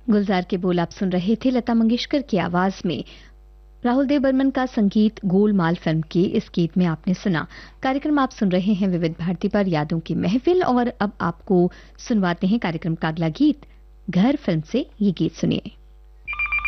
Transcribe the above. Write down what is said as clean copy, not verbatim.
गुलजार के बोल आप सुन रहे थे लता मंगेशकर की आवाज में। राहुल देव बर्मन का संगीत गोलमाल फिल्म के इस गीत में आपने सुना। कार्यक्रम आप सुन रहे हैं विविध भारती पर, यादों की महफिल। और अब आपको सुनवाते हैं कार्यक्रम का अगला गीत। घर फिल्म से ये गीत सुनिए।